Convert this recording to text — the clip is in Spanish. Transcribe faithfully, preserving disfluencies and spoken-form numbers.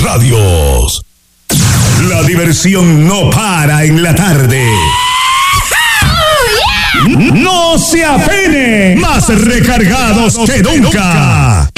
radios. La diversión no para en la tarde. No se apene, más recargados que nunca.